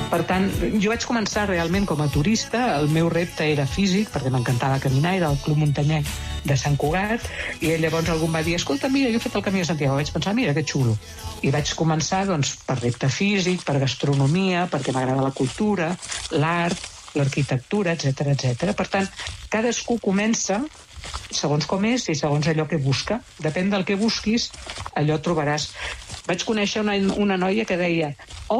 Per tant, jo vaig començar realment com a turista, el meu repte era físic, perquè m'encantava caminar, era el Club Muntanyenc de Sant Cugat, i llavors algú em va dir, escolta, mira, jo he fet el Camí de Santiago. Vaig pensar, mira, que xulo. I vaig començar, doncs, per repte físic, per gastronomia, perquè m'agrada la cultura, l'art, l'arquitectura, etc etc. Per tant, cadascú comença segons com és i segons allò que busca. Depèn del que busquis, allò trobaràs. Vaig conèixer una noia que deia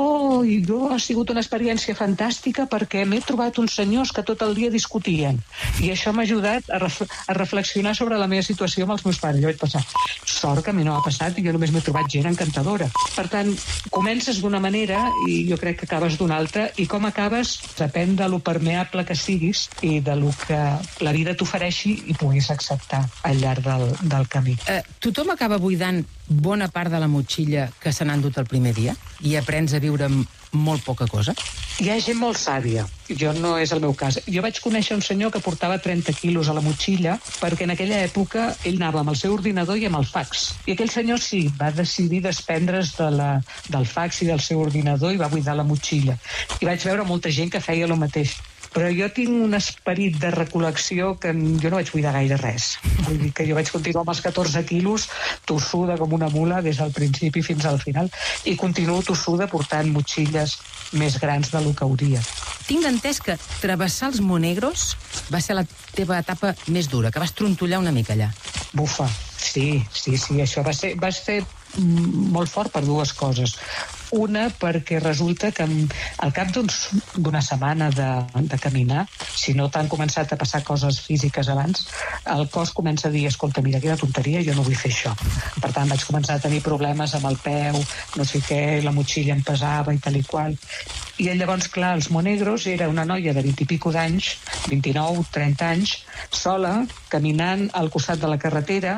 ha sigut una experiència fantàstica perquè m'he trobat uns senyors que tot el dia discutien. I això m'ha ajudat a reflexionar sobre la meva situació amb els meus pares. Jo vaig pensar, sort que a mi no m'ha passat i jo només m'he trobat gent encantadora. Per tant, comences d'una manera i jo crec que acabes d'una altra, i com acabes depèn de lo permeable que siguis i de lo que la vida t'ofereixi i puguis acceptar al llarg del camí. Tothom acaba buidant bona part de la motxilla que se n'han dut el primer dia i aprens a viure amb molt poca cosa? Hi ha gent molt sàvia. Jo no és el meu cas. Jo vaig conèixer un senyor que portava 30 quilos a la motxilla perquè en aquella època ell anava amb el seu ordinador i amb el fax. I aquell senyor sí, va decidir desprendre's del fax i del seu ordinador i va buidar la motxilla. I vaig veure molta gent que feia el mateix. Però jo tinc un esperit de recol·lecció que jo no vaig buidar gaire res. Vull dir que jo vaig continuar amb els 14 quilos tossuda com una mula des del principi fins al final, i continuo tossuda portant motxilles més grans del que hauria. Tinc entès que travessar els Monegros va ser la teva etapa més dura, que vas trontollar una mica allà. Bufa, sí, això va ser molt fort per dues coses. Una, perquè resulta que al cap d'una setmana de caminar, si no t'han començat a passar coses físiques abans, el cos comença a dir, escolta, mira, quina tonteria, jo no vull fer això. Per tant, vaig començar a tenir problemes amb el peu, no sé què, la motxilla em pesava i tal i qual. I llavors, clar, els Monegros era una noia de 20 i pico d'anys, 29, 30 anys, sola, caminant al costat de la carretera,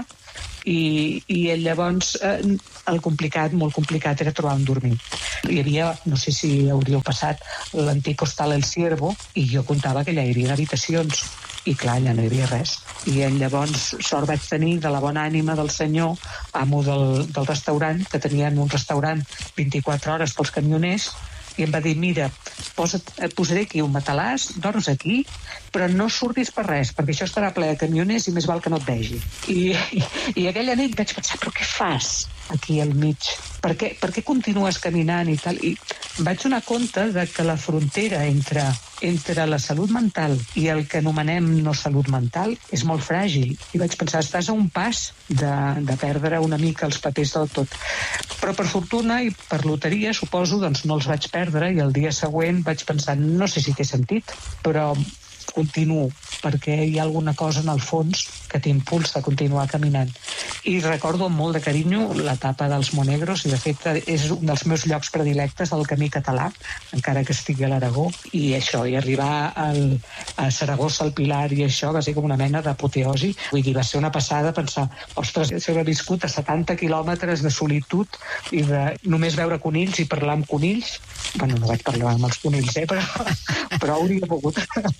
i llavors molt complicat era trobar on dormir. Hi havia, no sé si hauríeu passat, l'antic hostal El Ciervo, i jo comptava que allà hi havia habitacions, i clar, allà no hi havia res. I llavors sort vaig tenir de la bona ànima del senyor, amo del restaurant, que tenien un restaurant 24 hores pels camioners, i em va dir, mira, et posaré aquí un matalàs, dorms aquí, però no surtis per res, perquè això estarà ple de camioners i més val que no et vegi. I aquella nit vaig pensar, però què fas aquí al mig? Per què continues caminant i tal? I em vaig donar compte de que la frontera entre la salut mental i el que anomenem no salut mental és molt fràgil. I vaig pensar, estàs a un pas de perdre una mica els papers del tot. Però per fortuna i per loteria, suposo, doncs no els vaig perdre, i el dia següent vaig pensar, no sé si té sentit, però continuo, perquè hi ha alguna cosa en el fons que t'impulsa a continuar caminant. I recordo amb molt de carinyo l'etapa dels Monegros, i de fet és un dels meus llocs predilectes del camí català, encara que estigui a l'Aragó, i això, i arribar a Saragossa, al Pilar, i això va ser com una mena d'apoteosi. Vull dir, va ser una passada pensar, ostres, he sobreviscut a 70 quilòmetres de solitud i de només veure conills i parlar amb conills. Bueno, no vaig parlar amb els conills, però hauria pogut.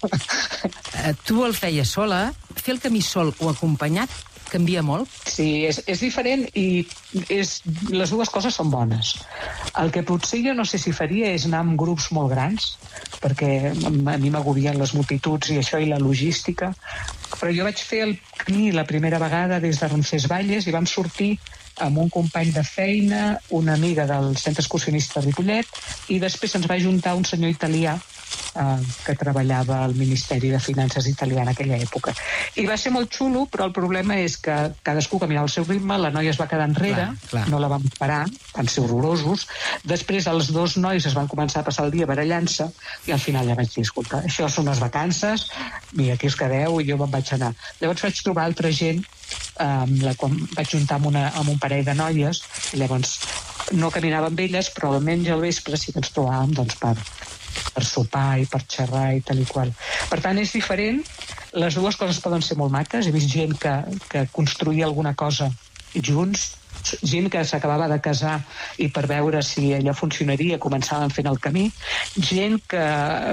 Tu el feies sola, fer el camí sol o acompanyat canvia molt? Sí, és diferent, i les dues coses són bones. El que potser jo no sé si faria és anar amb grups molt grans, perquè a mi m'agobien les multituds i això i la logística, però jo vaig fer el camí la primera vegada des de Roncesvalles i vam sortir amb un company de feina, una amiga del centre excursionista de Ripollet, i després ens va ajuntar un senyor italià que treballava al Ministeri de Finances italià en aquella època. I va ser molt xulo, però el problema és que cadascú caminava al seu ritme, la noia es va quedar enrere, clar. No la vam parar, van ser horrorosos. Després els dos nois es van començar a passar el dia barallant-se, i al final ja vaig dir, escolta, això són les vacances, mira, aquí us quedeu, i jo me'n vaig anar. Llavors vaig trobar altra gent, la qual vaig juntar amb un parell de noies, i llavors no caminava amb elles, però almenys al vespre sí que ens trobàvem per sopar i per xerrar i tal i qual. Per tant, és diferent. Les dues coses poden ser molt maques. He vist gent que construïa alguna cosa junts, gent que s'acabava de casar i per veure si allò funcionaria començaven fent el camí, gent que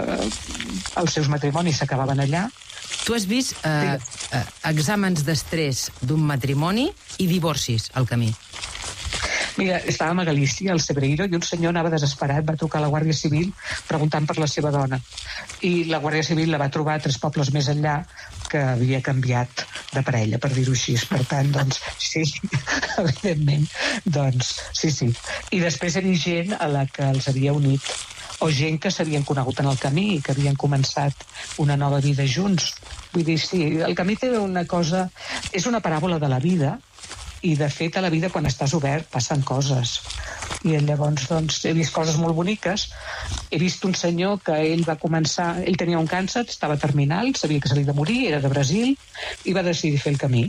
els seus matrimonis s'acabaven allà. Tu has vist exàmens d'estrès d'un matrimoni i divorcis al camí. Mira, estàvem a Galícia, al Cebreiro, i un senyor anava desesperat, va trucar a la Guàrdia Civil preguntant per la seva dona. I la Guàrdia Civil la va trobar 3 pobles més enllà, que havia canviat de parella, per dir-ho així. Per tant, doncs, sí, evidentment, doncs, sí. I després hi havia gent a la que els havia unit, o gent que s'havien conegut en el camí i que havien començat una nova vida junts. Vull dir, sí, el camí té una cosa... És una paràbola de la vida, i de fet a la vida quan estàs obert passen coses, i llavors doncs he vist coses molt boniques. He vist un senyor que ell tenia un càncer, estava terminal, sabia que s'havia de morir, era de Brasil, i va decidir fer el camí,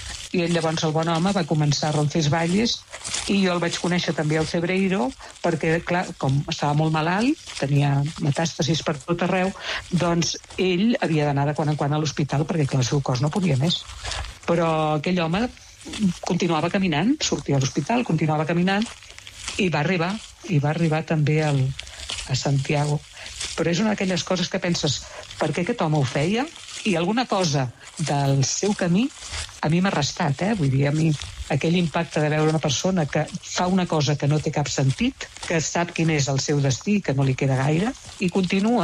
i ell llavors, el bon home, va començar a Roncesvalles, i jo el vaig conèixer també al Cebreiro, perquè clar, com estava molt malalt, tenia metàstasis per tot arreu, doncs ell havia d'anar de quan en quan a l'hospital perquè clar, el seu cos no podia més, però aquell home continuava caminant, sortia a l'hospital, continuava caminant, i va arribar també a Santiago. Però és una d'aquelles coses que penses, per què aquest home ho feia? I alguna cosa del seu camí a mi m'ha restat, vull dir, a mi aquell impacte de veure una persona que fa una cosa que no té cap sentit, que sap quin és el seu destí, que no li queda gaire, i continua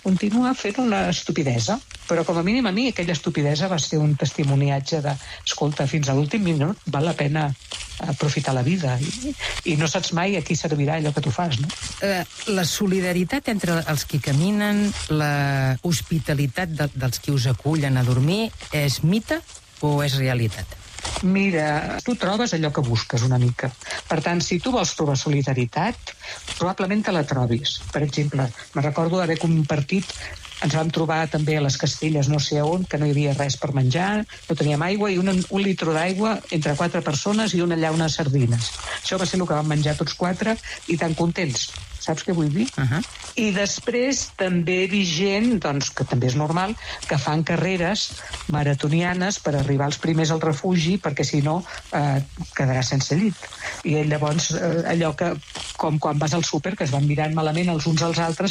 fent una estupidesa. Però com a mínim a mi aquella estupidesa va ser un testimoniatge de, escolta, fins a l'últim minut val la pena aprofitar la vida i no saps mai a qui servirà allò que tu fas, no? La solidaritat entre els que caminen, la hospitalitat dels que us acullen a dormir, és mite o és realitat? Mira, tu trobes allò que busques una mica. Per tant, si tu vols trobar solidaritat, probablement te la trobis. Per exemple, me recordo d'haver compartit, ens vam trobar també a les Castelles, no sé on, que no hi havia res per menjar, no teníem aigua, i un litre d'aigua entre 4 persones i una llauna de sardines. Això va ser el que vam menjar tots 4 i tan contents. Saps què vull dir? I després també he vist gent, doncs, que també és normal, que fan carreres maratonianes per arribar als primers al refugi, perquè si no quedarà sense llit. I llavors allò que, com quan vas al súper, que es van mirant malament els uns als altres